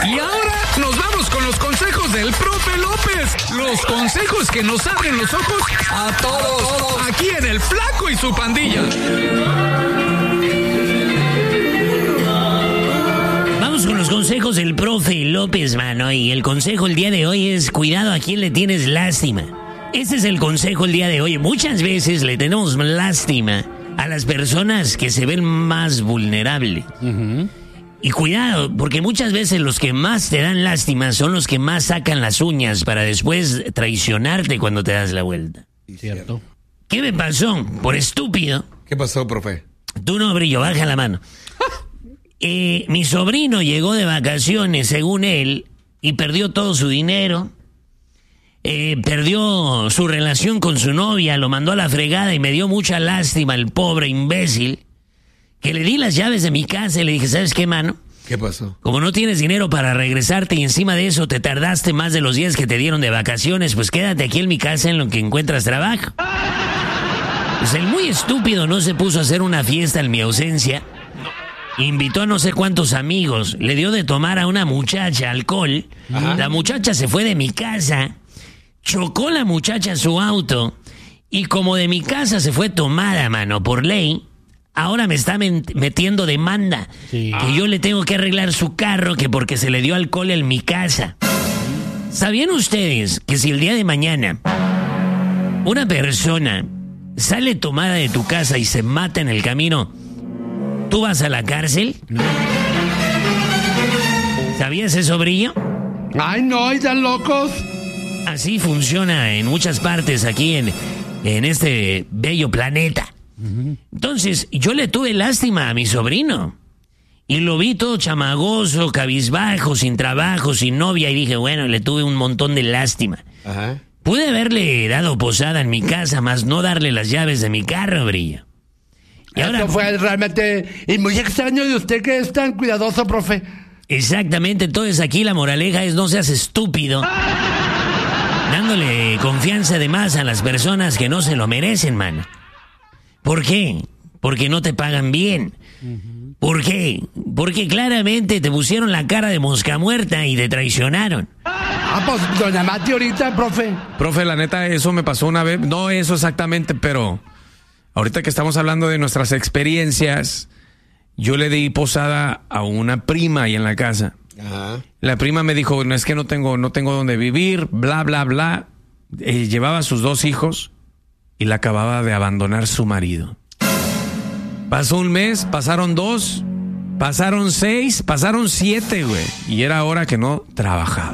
Y ahora nos vamos con los consejos del profe López. Los consejos que nos abren los ojos a todos. Aquí en El Flaco y su pandilla. Vamos con los consejos del profe López, mano. Y el consejo el día de hoy es: cuidado a quien le tienes lástima. Ese es el consejo el día de hoy. Muchas veces le tenemos lástima a las personas que se ven más vulnerables. Uh-huh. Y cuidado, porque muchas veces los que más te dan lástima son los que más sacan las uñas para después traicionarte cuando te das la vuelta. Cierto. ¿Qué me pasó? Por estúpido. ¿Qué pasó, profe? Tú no, Brillo, baja la mano. Mi sobrino llegó de vacaciones, según él, y perdió todo su dinero. Perdió su relación con su novia, lo mandó a la fregada y me dio mucha lástima el pobre imbécil. Que le di las llaves de mi casa y le dije, ¿sabes qué, mano? ¿Qué pasó? Como no tienes dinero para regresarte y encima de eso te tardaste más de los días que te dieron de vacaciones, pues quédate aquí en mi casa en lo que encuentras trabajo. Pues el muy estúpido no se puso a hacer una fiesta en mi ausencia. Invitó a no sé cuántos amigos, le dio de tomar a una muchacha alcohol. Ajá. La muchacha se fue de mi casa, chocó la muchacha su auto y como de mi casa se fue tomada, mano, por ley, ahora me está metiendo demanda. Sí. Que yo le tengo que arreglar su carro que porque se le dio alcohol en mi casa. ¿Sabían ustedes que si el día de mañana una persona sale tomada de tu casa y se mata en el camino, tú vas a la cárcel? No. ¿Sabías eso, Brillo? Ay, no, ¿están locos? Así funciona en muchas partes aquí en este bello planeta. Entonces, yo le tuve lástima a mi sobrino. Y lo vi todo chamagoso, cabizbajo, sin trabajo, sin novia. Y dije, bueno, le tuve un montón de lástima. Ajá. Pude haberle dado posada en mi casa, más no darle las llaves de mi carro, Brillo. Y ahora, esto fue realmente y muy extraño de usted que es tan cuidadoso, profe. Exactamente, entonces aquí la moraleja es no seas estúpido. Dándole confianza de más a las personas que no se lo merecen, mano. ¿Por qué? Porque no te pagan bien. Uh-huh. ¿Por qué? Porque claramente te pusieron la cara de mosca muerta y te traicionaron. Pues doña Mati ahorita, profe. Profe, la neta, eso me pasó una vez. No eso exactamente, pero ahorita que estamos hablando de nuestras experiencias, yo le di posada a una prima ahí en la casa. Ajá. La prima me dijo, no, es que no tengo dónde vivir, bla, bla, bla. Llevaba a sus 2 hijos y la acababa de abandonar su marido. Pasó un mes, pasaron 2, pasaron 6, pasaron 7, güey. Y era hora que no trabajaba.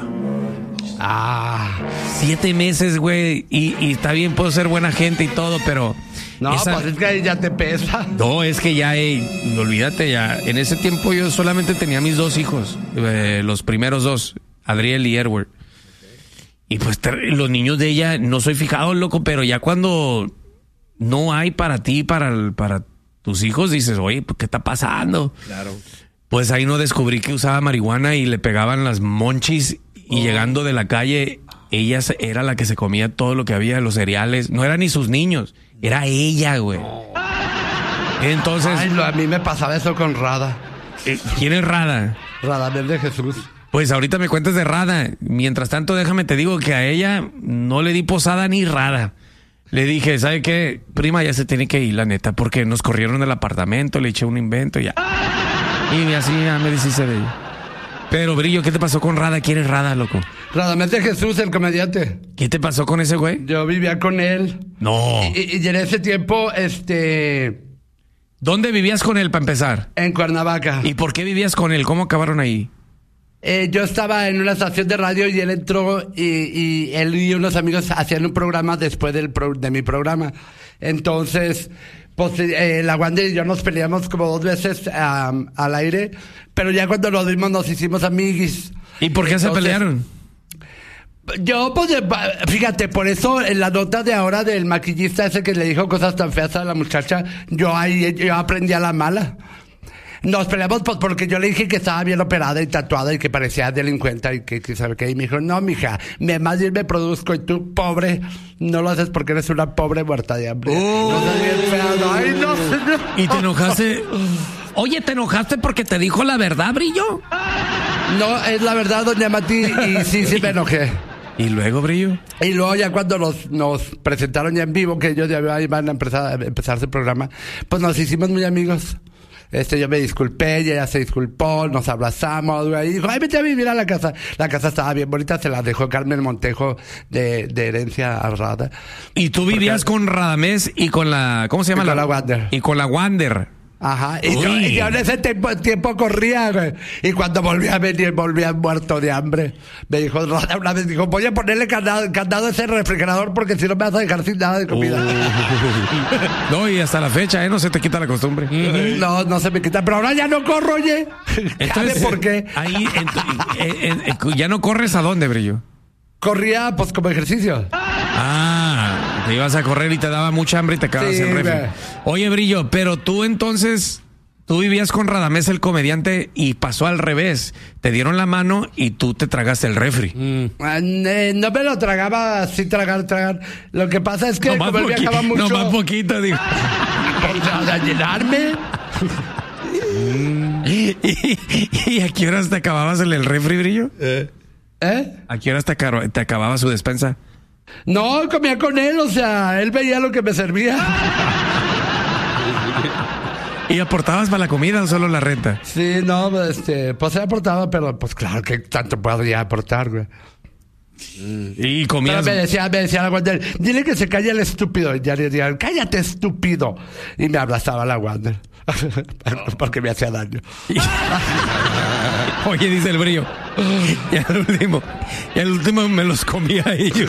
7 meses, güey. Y está bien, puedo ser buena gente y todo, pero... No, pues es que ahí ya te pesa. No, es que ya, olvídate ya. En ese tiempo yo solamente tenía mis 2 hijos. Los primeros 2, Adriel y Edward. Y pues los niños de ella, no soy fijado, loco, pero ya cuando no hay para ti, para tus hijos, dices, oye, ¿qué está pasando? Claro. Pues ahí no descubrí que usaba marihuana y le pegaban las monchis y llegando de la calle, ella era la que se comía todo lo que había, los cereales. No eran ni sus niños, era ella, güey. Entonces... Ay, a mí me pasaba eso con Rada. ¿Quién es Rada? Radamel de Jesús. Pues ahorita me cuentas de Rada. Mientras tanto, déjame te digo que a ella no le di posada ni Rada. Le dije, ¿sabe qué? Prima, ya se tiene que ir, la neta, porque nos corrieron del apartamento, le eché un invento y ya. Y así ya me deshice de ella. Pero, Brillo, ¿qué te pasó con Rada? ¿Quién es Rada, loco? Radamel de Jesús, el comediante. ¿Qué te pasó con ese güey? Yo vivía con él. No. Y en ese tiempo, ¿Dónde vivías con él, para empezar? En Cuernavaca. ¿Y por qué vivías con él? ¿Cómo acabaron ahí? Yo estaba en una estación de radio y él entró y él y unos amigos hacían un programa después de mi programa. Entonces, pues la Wanda y yo nos peleamos como 2 veces al aire, pero ya cuando nos vimos nos hicimos amiguis. ¿Y por qué se pelearon? Yo, pues, fíjate, por eso en la nota de ahora del maquillista ese que le dijo cosas tan feas a la muchacha, yo aprendí a la mala. Nos peleamos pues porque yo le dije que estaba bien operada y tatuada y que parecía delincuente y que sabe qué. Y me dijo, no, mija, más bien me produzco y tú, pobre, no lo haces porque eres una pobre muerta de hambre. No seas bien fea. Ay, no. ¿Y te enojaste? Oye, ¿te enojaste porque te dijo la verdad, Brillo? No, es la verdad, doña Mati, y sí me enojé. ¿Y luego, Brillo? Y luego ya cuando nos presentaron ya en vivo, que ellos ya iban a empezar el programa, pues nos hicimos muy amigos. Yo me disculpé, y ella se disculpó, nos abrazamos, güey, y dijo, ay, vete a vivir a la casa. La casa estaba bien bonita, se la dejó Carmen Montejo de herencia a Rada. Y tú vivías con Radamés y con la, ¿cómo se llama? Con la Wander. Y con la Wander. Ajá, y yo en ese tiempo corría, güey. Y cuando volví a venir, volvía muerto de hambre. Me dijo, Rada una vez, dijo, voy a ponerle candado a ese refrigerador porque si no me vas a dejar sin nada de comida. No, y hasta la fecha, no se te quita la costumbre. No se me quita, pero ahora ya no corro, oye. Entonces, ¿por qué? Ahí, ¿ya no corres a dónde, Brillo? Corría, pues, como ejercicio. Te ibas a correr y te daba mucha hambre y te acabas en refri. Oye, Brillo, pero tú entonces, tú vivías con Radamés el comediante y pasó al revés. Te dieron la mano y tú te tragaste el refri. No me lo tragaba así, tragar. Lo que pasa es que como él viajaba mucho... No, más poquito, digo. ¿A llenarme? ¿Y a qué horas te acababas el refri, Brillo? ¿A qué horas te acababa su despensa? No, comía con él, o sea, él veía lo que me servía. ¿Y aportabas para la comida o solo la renta? Sí, no, pues se aportaba, pero pues claro que tanto podía aportar, güey. Y comías... Pero me decía la Wander, dile que se calle el estúpido. Y ya le decía, cállate, estúpido. Y me abrazaba la Wander. Porque me hacía daño. Oye, dice el Brillo. Y al último me los comía ellos.